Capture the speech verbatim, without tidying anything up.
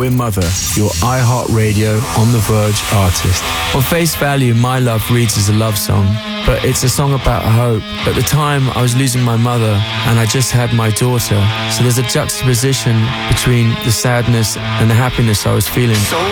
Joey Mother, your iHeartRadio On The Verge artist. On face value, My Love reads as a love song, but it's a song about hope. At the time, I was losing my mother, and I just had my daughter, so there's a juxtaposition between the sadness and the happiness I was feeling.